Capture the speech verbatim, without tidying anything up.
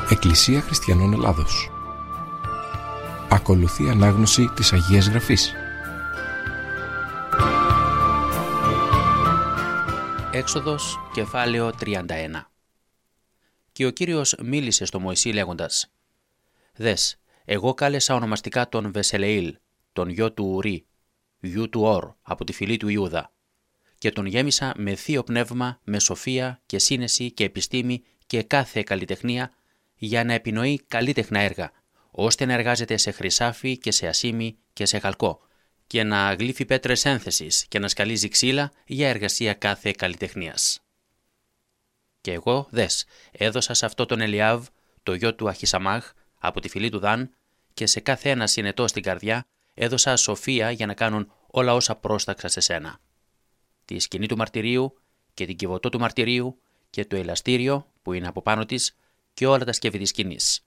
Εκκλησία Χριστιανών Ελλάδος. Ακολουθεί ανάγνωση της Αγίας Γραφής. Έξοδος, κεφάλαιο τριάντα ένα. Και ο Κύριος μίλησε στο Μωυσή λέγοντας: «Δες, εγώ κάλεσα ονομαστικά τον Βεσελεήλ, τον γιο του Ουρί, γιου του Ορ, από τη φυλή του Ιούδα, και τον γέμισα με θείο πνεύμα, με σοφία και σύνεση και επιστήμη και κάθε καλλιτεχνία, για να επινοεί καλήτεχνα έργα, ώστε να εργάζεται σε χρυσάφι και σε ασίμι και σε χαλκό, και να γλύφει πέτρες ένθεσης και να σκαλίζει ξύλα για εργασία κάθε καλλιτεχνίας. Και εγώ, δες, έδωσα σε αυτό τον Ελιάβ, το γιο του Αχισαμάχ, από τη φυλή του Δαν, και σε κάθε ένα συνετό στην καρδιά έδωσα σοφία για να κάνουν όλα όσα πρόσταξα σε σένα. Τη σκηνή του μαρτυρίου και την κυβωτό του μαρτυρίου και το ελαστήριο που είναι από πάνω της και όλα τα σκεύη της σκηνής.